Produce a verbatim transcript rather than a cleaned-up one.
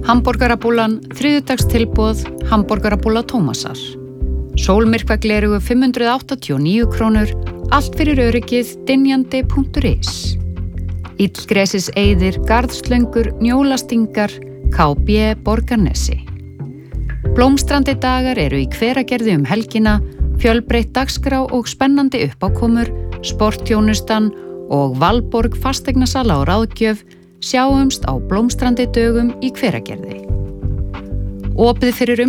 Hamborgarabúlan, þriðjudagstilboð, hamborgarabúla Tómasar. Sólmyrkvaglerugu fimm hundruð áttatíu og níu krónur, allt fyrir öryggið dynjandi punktur is. Illgresis eyðir, garðslöngur, njólastingar, K B Borgarnesi. Blómstrandi dagar eru í Hveragerði um helgina, fjölbreytt dagskrá og spennandi uppákomur, sportþjónustan og Valborg fasteignasala og ráðgjöf sjáumst á Blómstrandi dögum í Hveragerði. Opið fyrir